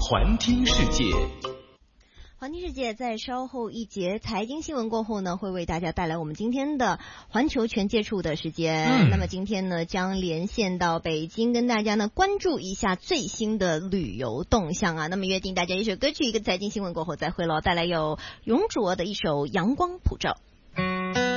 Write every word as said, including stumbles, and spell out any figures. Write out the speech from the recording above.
环听世界。 环听世界在稍后一节财经新闻过后呢，会为大家带来我们今天的环球全接触的时间。嗯、那么今天呢，将连线到北京，跟大家呢关注一下最新的旅游动向啊。那么约定大家一首歌曲，一个财经新闻过后再会喽，带来有容祖儿的一首《阳光普照》。